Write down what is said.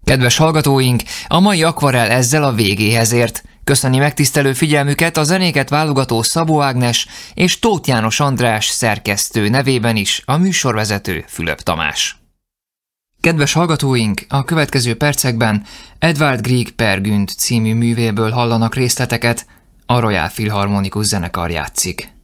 Kedves hallgatóink, a mai akvarell ezzel a végéhez ért. Köszöni megtisztelő figyelmüket a zenéket válogató Szabó Ágnes és Tóth János András szerkesztő nevében is a műsorvezető Fülöp Tamás. Kedves hallgatóink, a következő percekben Edvard Grieg Per Günd című művéből hallanak részleteket, a Royal Philharmonikus zenekar játszik.